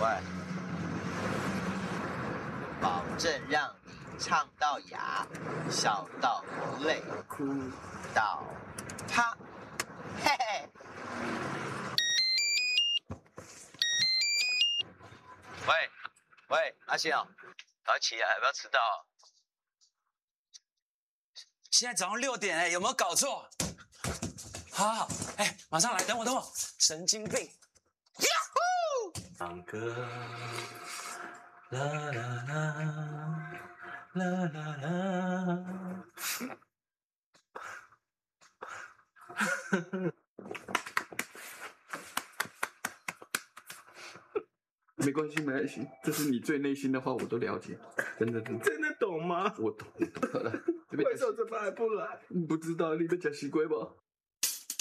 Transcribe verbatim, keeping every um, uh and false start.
喂，保证让你唱到哑，笑到流泪，哭到啪，嘿嘿。喂喂，阿信哦，早起啊，不要迟到。 现在早上六点哎，有没有搞错？好好好，哎，马上来，等我等我，神经病！呀呼！唱歌，啦啦啦，啦啦啦。 没关系，没关系，这是你最内心的话，我都了解，真的真的。 真的懂吗？ 我懂，我懂了。 为什么这边还不来？ 不知道你在讲西龟吧？